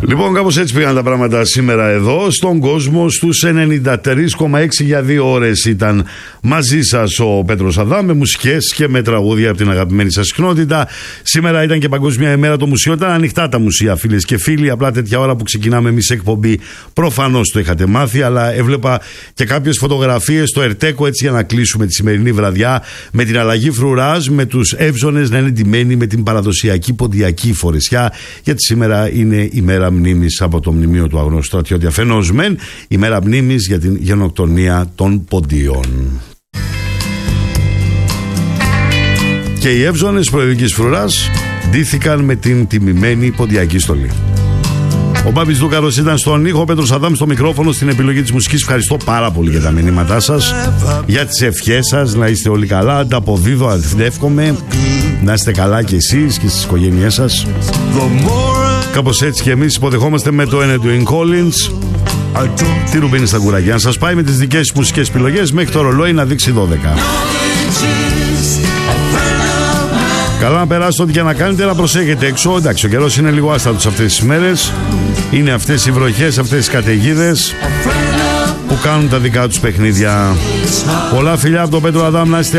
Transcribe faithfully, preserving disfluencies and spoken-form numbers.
Λοιπόν, κάπως έτσι πήγαν τα πράγματα σήμερα εδώ στον κόσμο. Στους ενενήντα τρία κόμμα έξι για δύο ώρες ήταν μαζί σας ο Πέτρος Αδάμ, με μουσικές και με τραγούδια από την αγαπημένη σας συχνότητα. Σήμερα ήταν και Παγκόσμια ημέρα των μουσείων. Ήταν ανοιχτά τα μουσεία, φίλες και φίλοι. Απλά τέτοια ώρα που ξεκινάμε εμείς εκπομπή, προφανώς το είχατε μάθει. Αλλά έβλεπα και κάποιες φωτογραφίες στο Ερτέκο, έτσι για να κλείσουμε τη σημερινή βραδιά, με την αλλαγή φρουράζ, με τους Εύζωνες να είναι ντυμένοι με την παραδοσιακή ποντιακή φορεσιά. Γιατί σήμερα είναι η μέρα μνήμης από το μνημείο του αγνώστου στρατιώτη αφενός μεν, η μέρα μνήμης για την γενοκτονία των Ποντίων. Και οι Εύζωνες προεδρικής φρουράς ντύθηκαν με την τιμημένη ποντιακή στολή. Ο Μπάμπης Δούκαρος ήταν στον ήχο, ο Πέτρος Αδάμ στο μικρόφωνο, στην επιλογή της μουσικής. Ευχαριστώ πάρα πολύ για τα μηνύματά σας, για τις ευχές σας, να είστε όλοι καλά. Ανταποδίδω, αντεύχομαι να είστε καλά και εσείς και στις οικογένειές σας. Κάπως έτσι και εμείς υποδεχόμαστε με το Edwin Collins τη Ρουμπίνη στα κουράγια. Να σας πάει με τις δικές της μουσικές επιλογές μέχρι το ρολόι να δείξει δώδεκα. Καλά να περάσετε ό,τι και να κάνετε, να προσέχετε έξω. Εντάξει, ο καιρός είναι λίγο άστατος αυτές τις μέρες. Είναι αυτές οι βροχές, αυτές τις καταιγίδες που κάνουν τα δικά τους παιχνίδια. Πολλά φιλιά από τον Πέτρο Αδάμ, να είστε